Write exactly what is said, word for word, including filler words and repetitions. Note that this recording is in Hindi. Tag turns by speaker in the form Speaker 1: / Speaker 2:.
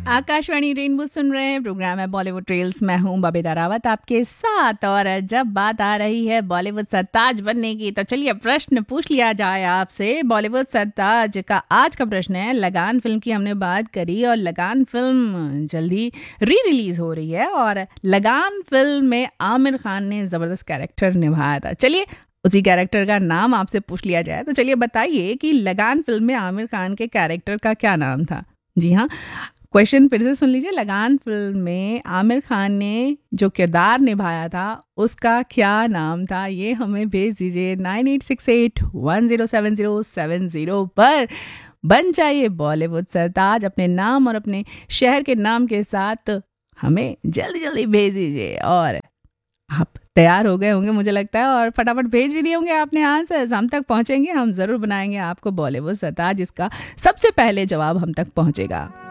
Speaker 1: आकाशवाणी रेनबो सुन रहे हैं। प्रोग्राम है बॉलीवुड ट्रेल्स। मैं हूं बबीता रावत आपके साथ। और जब बात आ रही है बॉलीवुड सरताज बनने की, तो चलिए प्रश्न पूछ लिया जाए आपसे। बॉलीवुड सरताज का आज का प्रश्न है, लगान फिल्म की हमने बात करी और लगान फिल्म जल्दी री रिलीज हो रही है और लगान फिल्म में आमिर खान ने जबरदस्त कैरेक्टर निभाया था। चलिए उसी कैरेक्टर का नाम आपसे पूछ लिया जाए। तो चलिए बताइए कि लगान फिल्म में आमिर खान के कैरेक्टर का क्या नाम था। जी हाँ, क्वेश्चन फिर से सुन लीजिए। लगान फिल्म में आमिर खान ने जो किरदार निभाया था उसका क्या नाम था, ये हमें भेज दीजिए nine eight six eight one zero seven zero seven zero पर। बन जाइए बॉलीवुड सरताज। अपने नाम और अपने शहर के नाम के साथ हमें जल्दी जल्दी भेज दीजिए। और आप तैयार हो गए होंगे मुझे लगता है, और फटाफट भेज भी दिए होंगे आपने आंसर्स। हम तक पहुंचेंगे, हम ज़रूर बनाएंगे आपको बॉलीवुड सरताज, जिसका सबसे पहले जवाब हम तक पहुंचेगा।